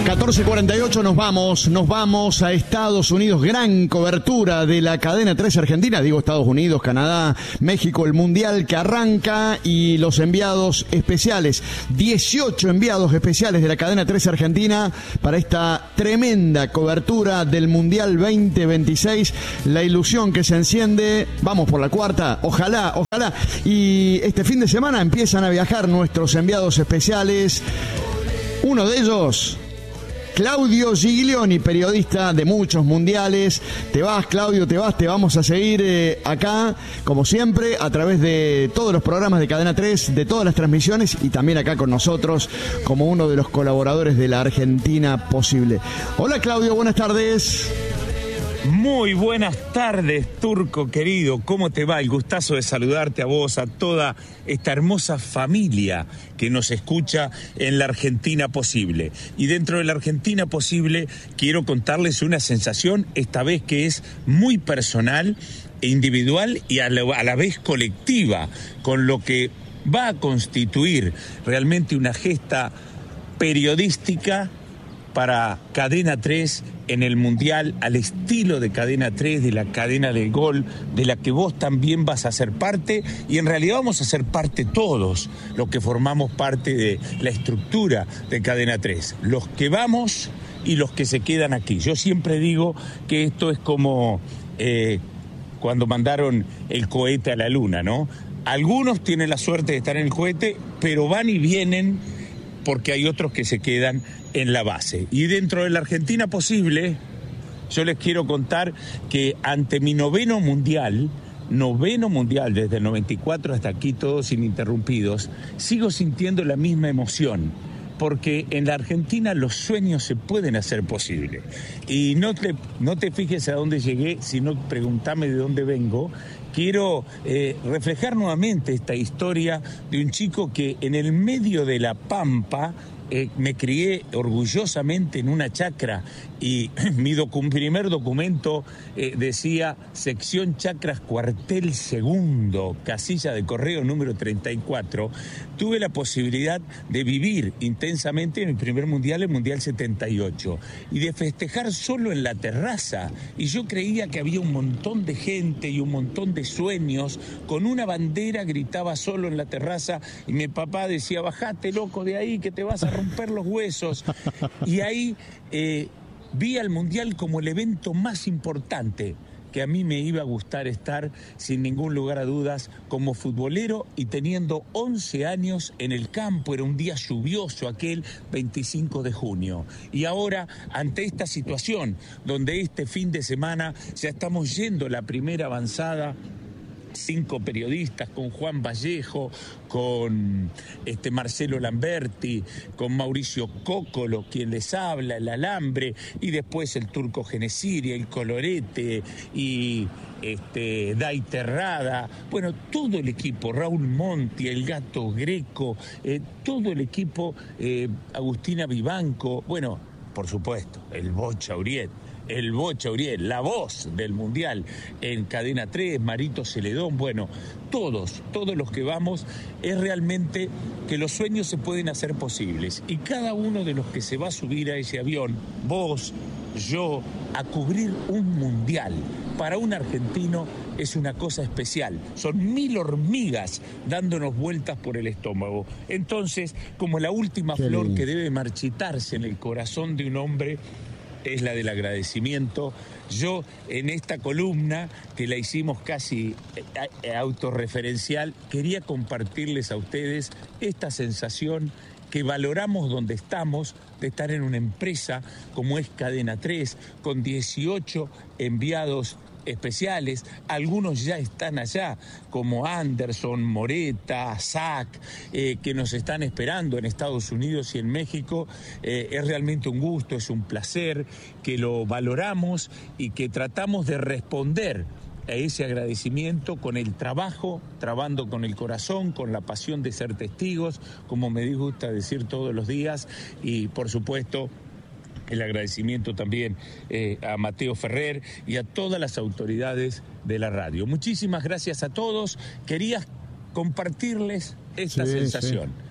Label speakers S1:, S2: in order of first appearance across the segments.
S1: 14:48 nos vamos a Estados Unidos. Gran cobertura de la cadena 3 Argentina, digo Estados Unidos, Canadá, México, el Mundial que arranca y los enviados especiales, 18 enviados especiales de la cadena 3 Argentina para esta tremenda cobertura del Mundial 2026. La ilusión que se enciende, vamos por la cuarta, ojalá. Y este fin de semana empiezan a viajar nuestros enviados especiales. Uno de ellos, Claudio Giglioni, periodista de muchos mundiales. Te vas, Claudio, te vamos a seguir acá, como siempre, a través de todos los programas de Cadena 3, de todas las transmisiones y también acá con nosotros, como uno de los colaboradores de la Argentina Posible. Hola, Claudio, buenas tardes.
S2: Muy buenas tardes, Turco querido. ¿Cómo te va? El gustazo de saludarte a vos, a toda esta hermosa familia que nos escucha en la Argentina Posible. Y dentro de la Argentina Posible quiero contarles una sensación, esta vez que es muy personal e individual y a la vez colectiva, con lo que va a constituir realmente una gesta periodística para Cadena 3 en el Mundial, al estilo de Cadena 3, de la cadena del gol, de la que vos también vas a ser parte, y en realidad vamos a ser parte todos los que formamos parte de la estructura de Cadena 3, los que vamos y los que se quedan aquí. Yo siempre digo que esto es como cuando mandaron el cohete a la luna, ¿no? Algunos tienen la suerte de estar en el cohete, pero van y vienen porque hay otros que se quedan en la base. Y dentro de la Argentina Posible, yo les quiero contar que ante mi noveno mundial desde el 94 hasta aquí, todos ininterrumpidos, sigo sintiendo la misma emoción, porque en la Argentina los sueños se pueden hacer posibles. Y no te fijes a dónde llegué, sino preguntame de dónde vengo. Quiero reflejar nuevamente esta historia de un chico que en el medio de la pampa me crié orgullosamente en una chacra y mi primer documento decía sección Chacras Cuartel Segundo, casilla de correo número 34. Tuve la posibilidad de vivir intensamente en el primer mundial, el Mundial 78, y de festejar solo en la terraza. Y yo creía que había un montón de gente y un montón de sueños. Con una bandera gritaba solo en la terraza y mi papá decía, bajate loco de ahí que te vas a romper los huesos. Y ahí vi al Mundial como el evento más importante que a mí me iba a gustar estar, sin ningún lugar a dudas, como futbolero y teniendo 11 años en el campo. Era un día lluvioso aquel 25 de junio. Y ahora, ante esta situación, donde este fin de semana ya estamos yendo la primera avanzada, 5 periodistas, con Juan Vallejo, con Marcelo Lamberti, con Mauricio Cócolo, quien les habla, el Alambre, y después el Turco Genesiri, el Colorete, y Day Terrada, bueno, todo el equipo, Raúl Monti, el Gato Greco, todo el equipo, Agustina Vivanco, bueno, por supuesto, el Bocha Uriet, la voz del Mundial en Cadena 3, Marito Celedón, bueno, todos los que vamos, es realmente que los sueños se pueden hacer posibles. Y cada uno de los que se va a subir a ese avión, vos, yo, a cubrir un Mundial, para un argentino es una cosa especial. Son 1000 hormigas dándonos vueltas por el estómago. Entonces, como la última flor que debe marchitarse en el corazón de un hombre, es la del agradecimiento. Yo, en esta columna, que la hicimos casi autorreferencial, quería compartirles a ustedes esta sensación que valoramos donde estamos, de estar en una empresa como es Cadena 3, con 18 enviados especiales. Algunos ya están allá, como Anderson, Moreta, Zach, que nos están esperando en Estados Unidos y en México. Es realmente un gusto, es un placer, que lo valoramos y que tratamos de responder a ese agradecimiento con el trabajo, trabando con el corazón, con la pasión de ser testigos, como me gusta decir todos los días, y por supuesto el agradecimiento también a Mateo Ferrer y a todas las autoridades de la radio. Muchísimas gracias a todos. Quería compartirles esta sensación.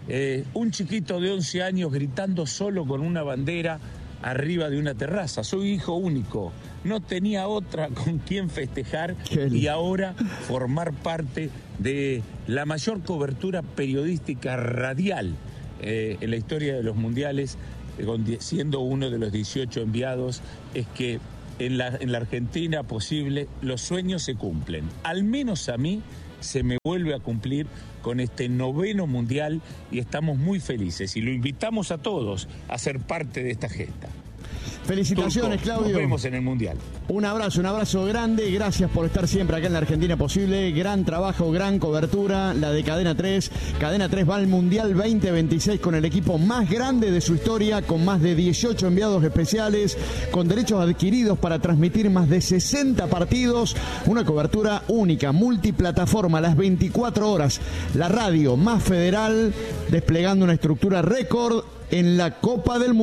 S2: un chiquito de 11 años gritando solo con una bandera arriba de una terraza. Soy hijo único, no tenía otra con quien festejar y ahora formar parte de la mayor cobertura periodística radial en la historia de los mundiales, siendo uno de los 18 enviados, es que en la Argentina posible los sueños se cumplen. Al menos a mí se me vuelve a cumplir con este 9º mundial y estamos muy felices y lo invitamos a todos a ser parte de esta gesta.
S1: Felicitaciones,
S2: Turco,
S1: Claudio.
S2: nos vemos en el Mundial.
S1: Un abrazo grande. Gracias por estar siempre acá en la Argentina Posible. Gran trabajo, gran cobertura, la de Cadena 3. Cadena 3 va al Mundial 2026 con el equipo más grande de su historia, con más de 18 enviados especiales, con derechos adquiridos para transmitir más de 60 partidos. Una cobertura única, multiplataforma, las 24 horas. La radio más federal, desplegando una estructura récord en la Copa del Mundo.